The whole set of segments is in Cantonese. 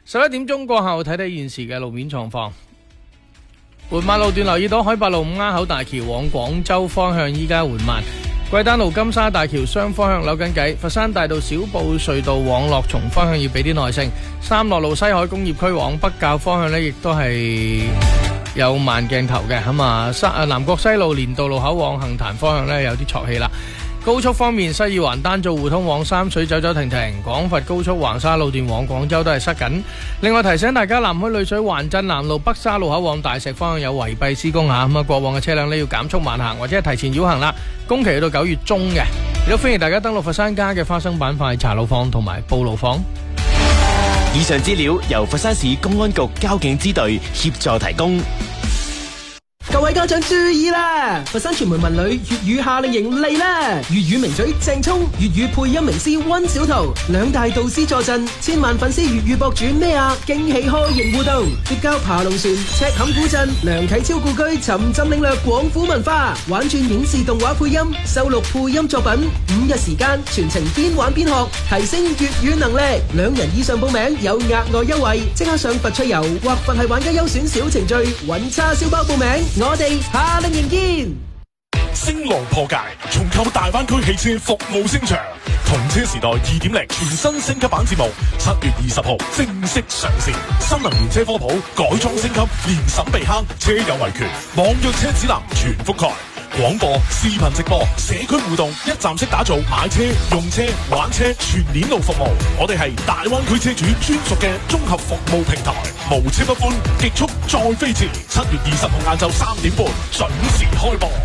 11點鐘過後睇睇現時嘅路面狀況。緩慢路段留意到海八路五鴉口大橋往廣州方向依家緩慢，桂丹路金沙大橋雙方向扭緊計，佛山大道小埔隧道往樂松方向要俾啲耐性，三樂路西海工業區往北滘方向呢亦都係有慢鏡頭嘅，咁啊南國西路連道路口往杏壇方向呢有啲錯氣啦。高速方面，西二環單造互通往三水走走停停，廣佛高速橫沙路段往廣州都係塞緊。另外提醒大家，南區濾水環鎮南路北沙路口往大石方向有圍蔽施工下，咁過往嘅車輛呢要減速慢行或者係提前繞行啦。工期去到9月中嘅，亦都歡迎大家登錄佛山家嘅花生板塊查路坊同埋報路坊。 以上資料由佛山市公安局交警支隊協助提供。 各位家長注意啦！佛山傳媒文旅粵語夏令營嚟啦！粵語名嘴鄭聰、粵語配音名師溫小圖兩大導師助陣，千萬粉絲粵語博主咩啊驚喜開營互動，結交爬龍船、赤坎古鎮、梁啟超故居，沉浸領略廣府文化，玩轉影視動畫配音，收錄配音作品，5日時間全程邊玩邊學，提升粵語能力。2人以上報名有額外優惠，即刻上佛趣遊或佛系玩家優選小程序揾叉燒包報名。我哋夏令營見。 星浪破界，重構大灣區汽車服務星場，同車時代2.0全新升級版節目，7月20號正式上線。新能源車科普、改裝升級、年審備坑、車友維權、網約車指南全覆蓋。廣播、視頻直播、社區互動，一站式打造買車、用車、玩車全鏈路服務。我哋係大灣區車主專屬嘅綜合服務平台，無車不歡，極速再飛馳。7月20號晏晝3點半準時開播。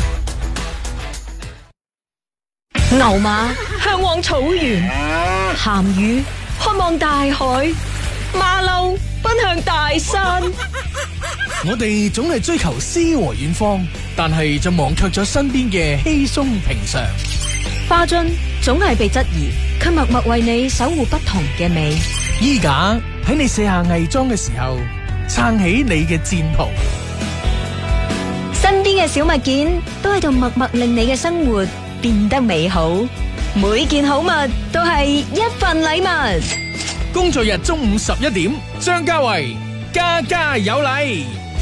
牛馬向往草原，鹹魚渴望大海，馬騮奔向大山。 我哋總係追求詩和遠方，但係就忘卻咗身邊嘅稀鬆平常。 花樽總係被質疑，卻默默為你守護不同嘅美。 衣架喺你卸下偽裝嘅時候，撐起你嘅戰袍。 身邊嘅小物件都喺度默默令你嘅生活變得美好，每件好物都係一份禮物。 工作日中午11點，張家維家家有禮。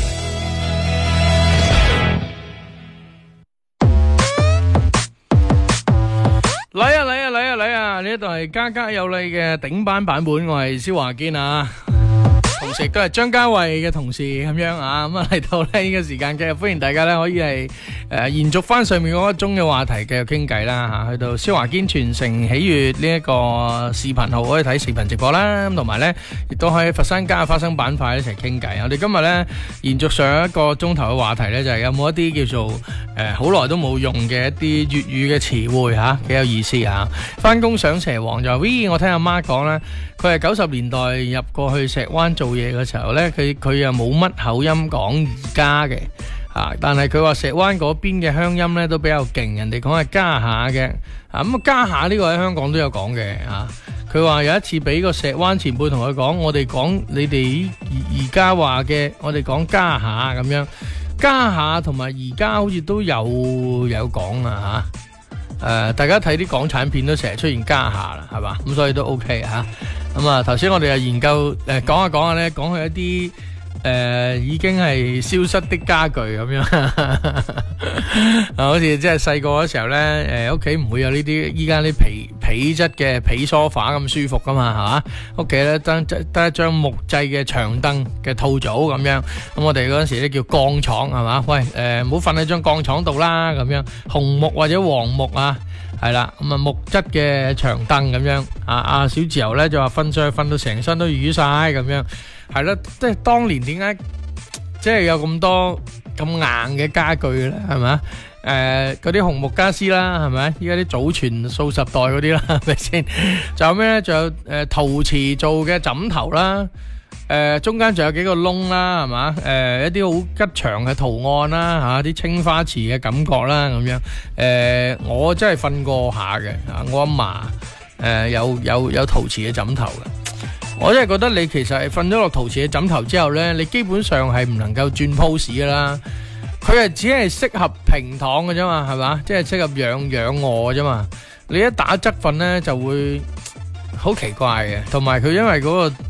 嚟啊！呢度係家家有禮嘅頂班版本，我係蕭華堅啊。同時都係張家衛嘅同事咁樣啊，咁嚟到呢個時間嘅，歡迎大家咧可以係延續翻上面嗰一鐘嘅話題繼續傾偈啦吓，去到蕭華堅傳承喜悅呢一個視頻號可以睇視頻直播啦，同埋咧亦都可以佛山家花生板塊一齊傾偈。我哋今日咧延續上一個鐘頭嘅話題咧，就係有冇一啲叫做好耐都冇用嘅一啲粵語嘅詞彙吓，幾有意思啊！翻工上蛇王就話，喂，我聽阿媽講咧，佢係90年代入過去石灣做嘢嘅時候咧，佢又冇乜口音講而家嘅，但係佢話石灣嗰邊嘅鄉音咧都比較勁，人哋講係家下嘅，咁家下呢個喺香港都有講嘅，佢話有一次俾個石灣前輩同佢講，我哋講你哋而家話嘅，我哋講家下咁樣，家下同埋而家好似都有講啊吓。大家睇啲港產片都成日出現家下啦，係嘛？咁所以都 OK 吓。咁啊，頭先我哋又研究講下咧，講佢一啲已經係消失的家具咁樣。好似即係細個嗰時候咧，屋企唔會有呢啲依家啲皮質嘅皮梳化咁舒服噶嘛，係嘛？屋企咧得一張木製嘅長凳嘅套組咁樣。咁我哋嗰陣時咧叫鋼床，係嘛？喂，唔好瞓喺張鋼床度啦，咁樣紅木或者黃木啊，係啦，咁啊木質嘅長凳咁樣。阿小自由咧就話瞓上去瞓到成身都瘀晒咁樣，係啦，即係當年點解即係有咁多咁硬嘅家具咧？係咪？嗰啲紅木家私啦，係咪？依家啲祖傳數十代嗰啲啦，係咪先？仲有咩咧？仲有陶瓷做嘅枕頭啦，中間仲有幾個窿啦，係嘛？一啲好吉祥嘅圖案啦，啲青花瓷嘅感覺啦，咁樣。我真係瞓過下嘅，我阿嫲有陶瓷嘅枕頭嘅。我真係覺得你其實係瞓咗落陶瓷嘅枕頭之後咧，你基本上係唔能夠轉 pose 噶啦。佢係只係適合平躺嘅啫嘛，係嘛？即係適合仰臥嘅啫嘛。你一打側瞓咧就會好奇怪嘅，同埋佢因為嗰個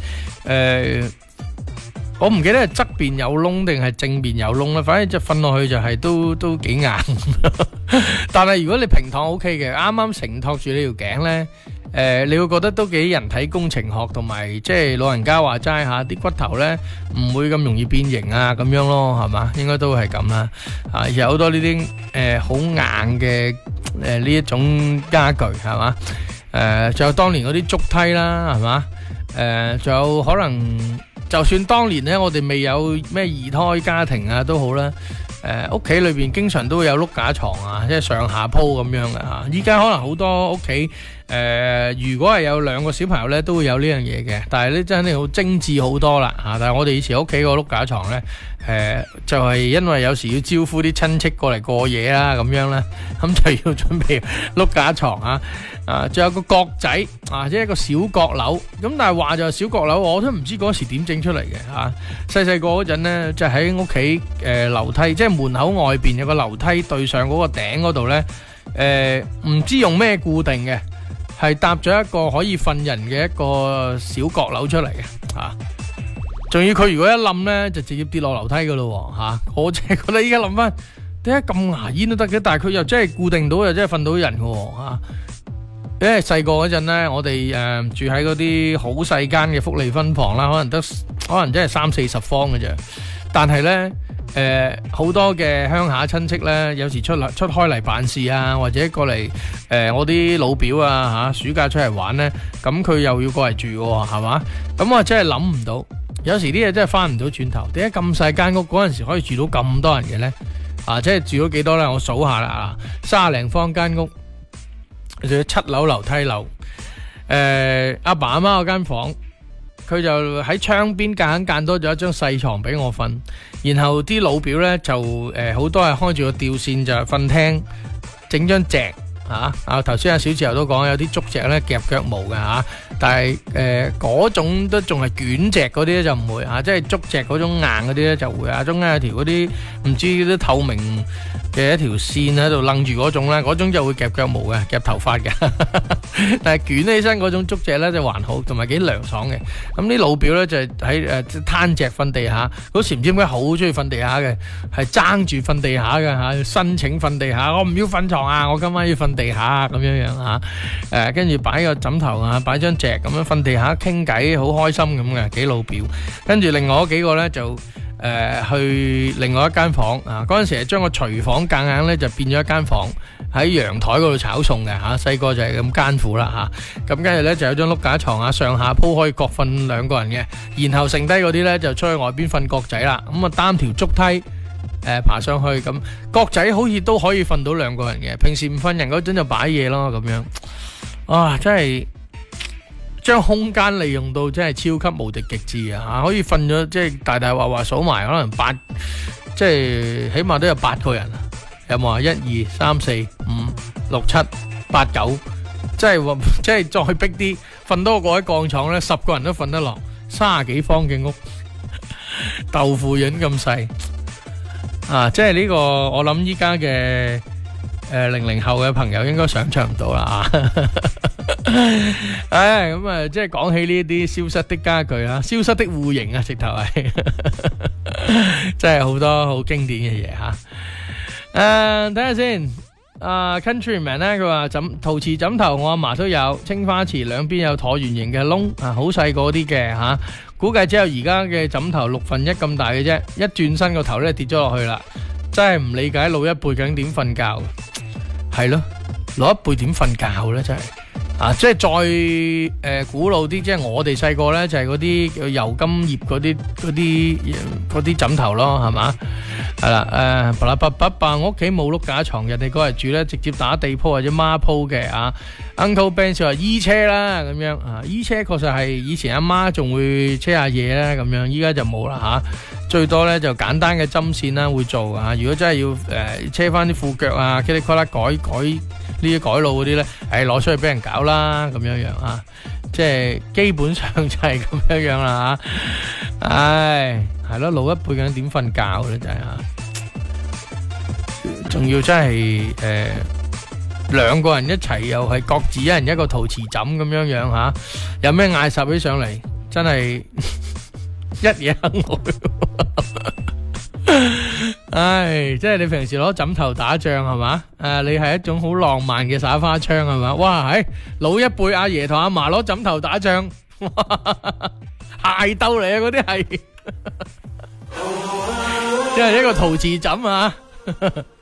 我唔記得係側邊有窿定係正面有窿啦，反正就瞓落去就係都幾硬。但係如果你平躺 OK 嘅，啱啱承托住你條頸呢，你會覺得都幾人體工程學，同埋即係老人家話齋下啲骨頭呢唔會咁容易變形啊咁樣咯，係嘛？應該都係咁啦。有好多呢啲好硬嘅呢一種家具係嘛？仲有當年嗰啲竹梯啦係嘛？仲有可能。就算當年咧，我哋未有咩二胎家庭啊都好啦，屋企裏邊經常都會有碌架床啊，即係上下鋪咁樣嘅嚇。依家可能好多屋企如果係有2個小朋友咧，都會有呢樣嘢嘅。但係咧真係好精緻好多啦嚇。但係我哋以前屋企個碌架床咧，就係因為有時要招呼啲親戚過嚟過夜啦，咁樣咧，咁就要準備碌架床啊。仲有個角仔即係一個小閣樓。咁但係話就係小閣樓，我都唔知嗰時點整出嚟嘅嚇。細個嗰陣咧，就喺屋企樓梯，即係門口外邊有個樓梯對上嗰個頂嗰度咧，唔知用咩固定嘅，係搭咗一個可以瞓人嘅一個小閣樓出嚟嘅嚇。仲要佢如果一冧咧，就直接跌落樓梯噶咯嚇。我淨係覺得依家諗翻，點解咁牙煙都得嘅？但係佢又真係固定到，又真係瞓到人嘅嚇。因為細個嗰陣咧，我哋住喺嗰啲好細間嘅福利分房啦，可能真係30-40方嘅啫。但係咧，好多嘅鄉下親戚咧，有時出開嚟辦事啊，或者過嚟我啲老表啊暑假出嚟玩咧，咁佢又要過嚟住喎，係嘛？咁我真係諗唔到，有時啲嘢真係翻唔到轉頭。點解咁細間屋嗰陣時可以住到咁多人嘅咧？即係住咗幾多咧？我數下啦，30零方間屋。仲有7樓樓梯樓，阿爸阿媽嗰間房，佢就喺窗邊間多咗一張細床俾我瞓，然後啲老表咧就好多係開住個吊扇就瞓廳，整張席頭先阿小自由都講有啲竹席咧夾腳毛嘅但係嗰種都仲係捲席嗰啲咧就唔會即係竹席嗰種硬嗰啲咧就會中間有條嗰啲唔知啲透明嘅一條線喺度楞住嗰種咧，嗰種就會夾腳毛嘅，夾頭髮嘅。但係捲起身嗰種竹席咧就還好，同埋幾涼爽嘅。咁啲老表咧就喺攤席瞓地下，嗰時唔知點解好中意瞓地下嘅，係爭住瞓地下嘅申請瞓地下，我唔要瞓床啊，我今晚要瞓地下咁樣樣跟住擺個枕頭擺張席咁樣瞓地下傾偈，好開心咁嘅，幾老表。跟住另外嗰幾個咧就去另外一間房嗰陣時係將個廚房夾硬咧就變咗一間房，喺陽台嗰度炒餸嘅細個就係咁艱苦啦咁跟住咧就有張碌架床上下鋪可以各瞓2個人嘅，然後剩低嗰啲咧就出去外邊瞓角仔啦。咁擔條竹梯爬上去，咁角仔好似都可以瞓到2個人嘅。平時唔瞓人嗰陣就擺嘢咯咁樣。真係將空間利用到真係超級無敵極致可以瞓咗即係大大話數埋可能8，即係起碼都有8個人有冇1、2、3、4、5、6、7、8、9，即係再逼啲瞓多個喺鋼廠咧，10個人都瞓得落，30幾方嘅屋，豆腐潤咁細即係呢個我諗依家嘅00後嘅朋友應該想象唔到啦咁即係講起呢啲消失的家具消失的戶型直頭係真係好多好經典嘅嘢睇下先Countryman 咧，佢話陶瓷枕頭我阿嫲都有，青花瓷兩邊有橢圓形嘅窿好細個啲嘅估計只有而家嘅枕頭1/6咁大嘅啫，一轉身個頭咧跌咗落去啦，真係唔理解老一輩究竟點瞓覺，係咯，老一輩點瞓覺咧真係即係再古老啲，即係我哋細個咧就係嗰啲油金葉嗰啲枕頭咯，係嘛？係啦，我屋企冇碌架床，人哋過嚟住咧直接打地鋪或者孖鋪嘅Uncle Ben 就話衣車啦咁樣衣車確實係以前阿媽仲會車下嘢啦咁樣，依家就冇啦最多咧就簡單嘅針線啦會做如果真係要車翻啲褲腳啊，茄哩呱啦改呢啲改路嗰啲咧，攞出去俾人搞啦咁樣即係基本上就係咁樣啦係咯，老一輩究竟點瞓覺咧真係仲要真係2個人一齊又係各自一人一個陶瓷枕咁樣有咩嗌霎起上嚟真係一嘢坑我。唉，即係你平時攞枕頭打仗係嘛？你係一種好浪漫嘅耍花槍係嘛？哇，係老一輩阿爺同阿嫲攞枕頭打仗，哇，械鬥嚟啊！嗰啲係，即係一個陶瓷枕啊！